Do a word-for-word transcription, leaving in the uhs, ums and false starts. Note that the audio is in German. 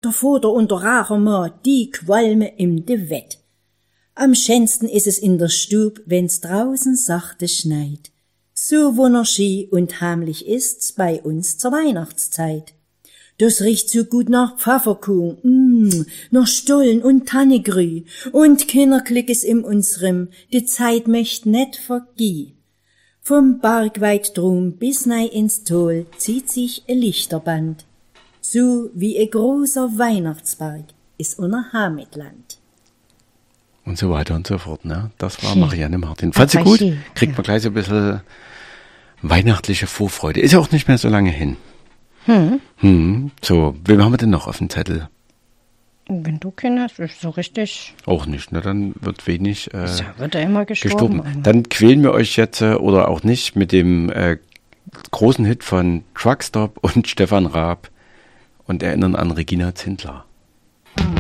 der Vater und der Rachermann, die qualme im de Wett. Am schönsten is es in der Stub, wenn's draußen sachte schneit. So wunderschön und heimlich ist's bei uns zur Weihnachtszeit. Das riecht so gut nach Pfefferkuchen, mm, nach Stollen und Tannegrü, und Kinderklick is im unsrem, die Zeit möcht net vergeh. Vom Berg weit drum bis nei ins Tal zieht sich e Lichterband, so wie e großer Weihnachtsberg is unser Heimatland. Und so weiter und so fort, ne? Das war Marianne Martin. Fand sie gut? Kriegt man gleich so ein bisschen weihnachtliche Vorfreude. Ist ja auch nicht mehr so lange hin. Hm. Hm. So, wen haben wir denn noch auf dem Zettel? Wenn du Kinder hast, ist so richtig. Auch nicht, ne? Dann wird wenig äh, ja, wird er immer gestorben. gestorben. Dann quälen wir euch jetzt, äh, oder auch nicht, mit dem äh, großen Hit von Truckstop und Stefan Raab und erinnern an Regina Zindler.